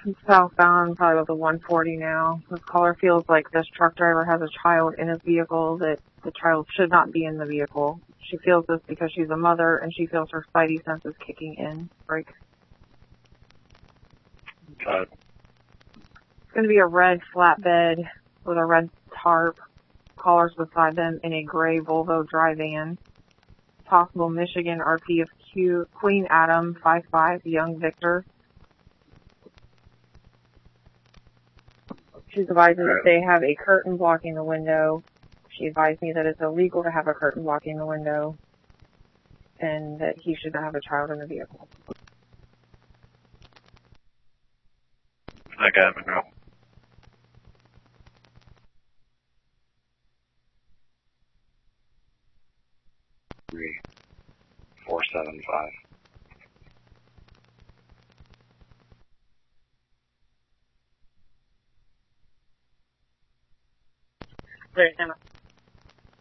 Southbound, probably with the 140 now. This caller feels like this truck driver has a child in his vehicle, that the child should not be in the vehicle. She feels this because she's a mother, and she feels her spidey senses kicking in. Break. Okay. It's going to be a red flatbed with a red tarp. Callers beside them in a gray Volvo dry van. Possible Michigan RP of Queen Adam 55, young Victor. She's advising that they have a curtain blocking the window. She advised me that it's illegal to have a curtain blocking the window and that he should not have a child in the vehicle. I got it now. 475. Great, Emma.